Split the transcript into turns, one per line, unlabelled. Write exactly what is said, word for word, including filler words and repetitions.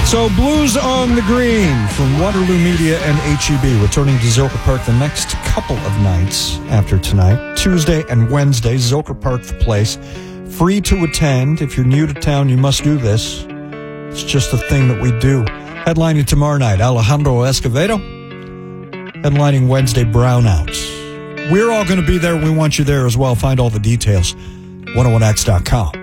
So, Blues on the Green from Waterloo Media and H E B, returning to Zilker Park the next couple of nights after tonight. Tuesday and Wednesday, Zilker Park the place. Free to attend. If you're new to town, you must do this. It's just a thing that we do. Headlining tomorrow night, Alejandro Escovedo. Headlining Wednesday, Brownouts. We're all going to be there. We want you there as well. Find all the details. one oh one x dot com.